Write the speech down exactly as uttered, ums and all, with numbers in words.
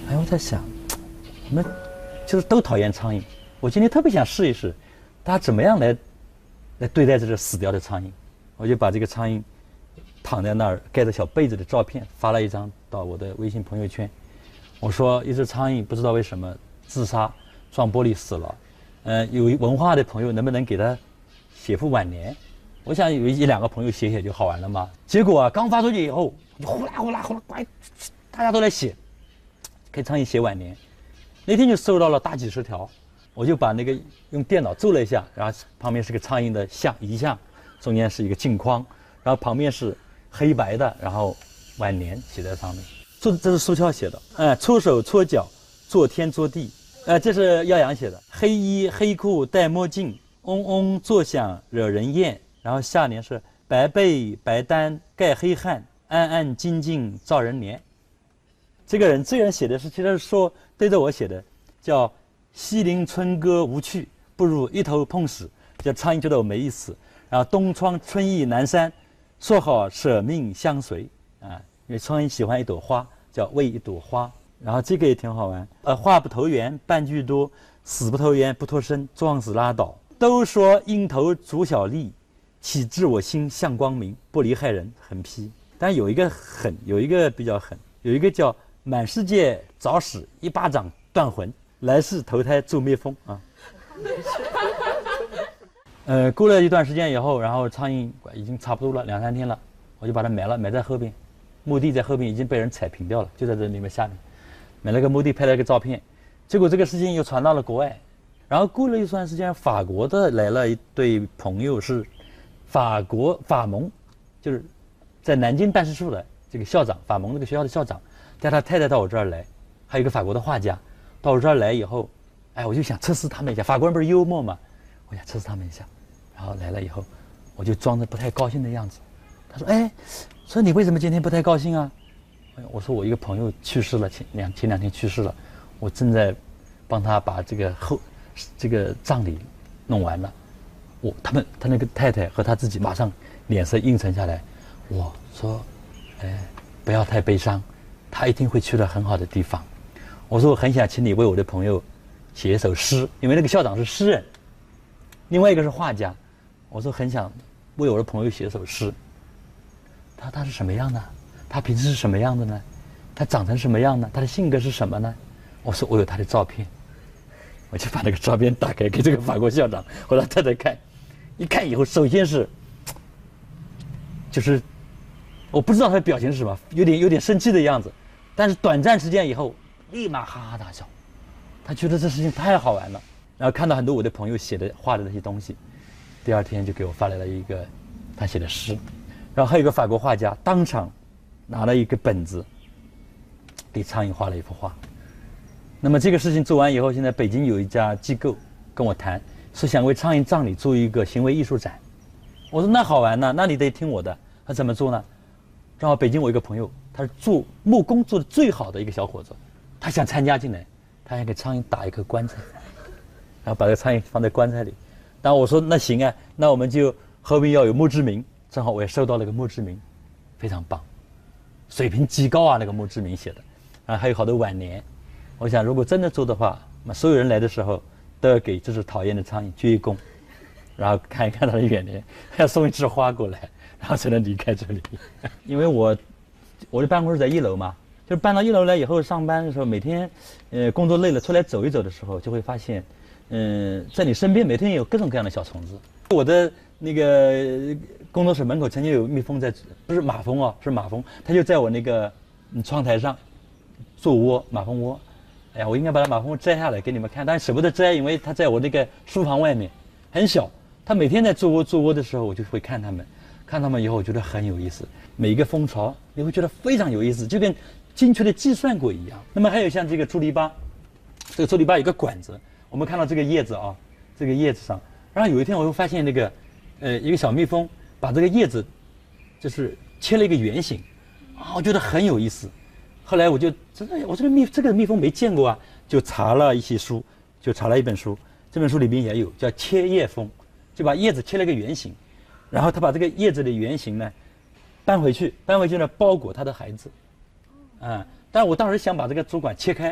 哎，我在想，我们就是都讨厌苍蝇，我今天特别想试一试，大家怎么样来来对待这只死掉的苍蝇。我就把这个苍蝇躺在那儿盖着小被子的照片发了一张到我的微信朋友圈。我说一只苍蝇不知道为什么自杀撞玻璃死了，呃，有文化的朋友能不能给他写副挽联？我想有一两个朋友写写就好玩了嘛。结果啊，刚发出去以后，就呼啦呼啦呼啦，呱，大家都来写，给苍蝇写挽联。那天就收到了大几十条，我就把那个用电脑做了一下，然后旁边是个苍蝇的像遗像，中间是一个镜框，然后旁边是黑白的，然后挽联写在上面。这这是苏俏写的，哎，搓手搓脚，做天做地，呃，这是耀阳写的，黑衣黑裤戴墨镜，嗡嗡作响惹人厌。然后下联是白被白单盖黑汗，安安静静照人怜。这个人，这个人写的是，其实是说对着我写的，叫西林春歌无趣，不如一头碰死。叫苍蝇觉得我没意思。然后东窗春意南山，说好舍命相随啊，因为苍蝇喜欢一朵花，叫为一朵花。然后这个也挺好玩，呃，话不投缘半句多，死不投缘不脱身，撞死拉倒。都说鹰头逐小利，岂知我心向光明，不离害人狠批。但有一个狠，有一个比较狠，有一个叫满世界找死，一巴掌断魂，来世投胎做蜜蜂啊。呃，过了一段时间以后，然后苍蝇已经差不多了两三天了，我就把它埋了，埋在后边，墓地在后边已经被人踩平掉了，就在这里面下面，埋了个墓地，拍了一个照片。结果这个事情又传到了国外，然后过了一段时间，法国的来了一对朋友，是法国法盟，就是在南京办事处的这个校长，法盟这个学校的校长，带他太太到我这儿来，还有一个法国的画家，到我这儿来以后，哎，我就想测试他们一下，法国人不是幽默嘛，我想测试他们一下。然后来了以后，我就装着不太高兴的样子。他说：“哎，说你为什么今天不太高兴啊？”我说：“我一个朋友去世了，前两前两天去世了，我正在帮他把这个后这个葬礼弄完了。我他们他那个太太和他自己马上脸色阴沉下来。我说：哎，不要太悲伤，他一定会去到很好的地方。我说我很想请你为我的朋友写一首诗，因为那个校长是诗人，另外一个是画家。我说很想为我的朋友写一首诗。他他是什么样的？他平时是什么样的呢？他长成什么样呢？他的性格是什么呢？我说我有他的照片，我就把那个照片打开给这个法国校长和他太太看。一看以后，首先是就是我不知道他的表情是什么，有点有点生气的样子，但是短暂时间以后立马哈哈大笑，他觉得这事情太好玩了。然后看到很多我的朋友写的画的那些东西，第二天就给我发来了一个他写的诗。然后还有一个法国画家当场拿了一个本子给苍蝇画了一幅画。那么这个事情做完以后，现在北京有一家机构跟我谈，是想为苍蝇葬礼做一个行为艺术展。我说那好玩呢，那你得听我的。他怎么做呢？正好北京我一个朋友，他是做木工做的最好的一个小伙子，他想参加进来，他想给苍蝇打一个棺材，然后把这个苍蝇放在棺材里。然后我说那行啊，那我们就后面要有墓志铭。正好我也收到了个墓志铭，非常棒，水平极高啊，那个墓志铭写的，啊还有好多挽联。我想如果真的做的话，那所有人来的时候都要给这只讨厌的苍蝇鞠一躬，然后看一看它的远联，还要送一枝花过来，然后才能离开这里。因为我我的办公室在一楼嘛，就是搬到一楼来以后上班的时候，每天呃工作累了出来走一走的时候，就会发现，嗯、呃，在你身边每天有各种各样的小虫子。我的那个工作室门口曾经有蜜蜂在，不是马蜂哦，是马蜂，它就在我那个窗台上做窝，马蜂窝。哎呀，我应该把它马蜂窝摘下来给你们看，但是舍不得摘，因为它在我那个书房外面，很小。它每天在做窝做窝的时候，我就会看它们，看它们以后，我觉得很有意思。每一个蜂巢，你会觉得非常有意思，就跟精确的计算过一样。那么还有像这个猪篱笆，这个猪篱笆有个管子，我们看到这个叶子啊，这个叶子上。然后有一天我会发现那个，呃，一个小蜜蜂把这个叶子，就是切了一个圆形，啊，我觉得很有意思。后来我就真的，我这个蜜这个蜜蜂没见过啊，就查了一些书，就查了一本书，这本书里面也有叫切叶蜂，就把叶子切了一个圆形，然后他把这个叶子的圆形呢搬回去，搬回去呢包裹他的孩子，啊，但是我当时想把这个主管切开，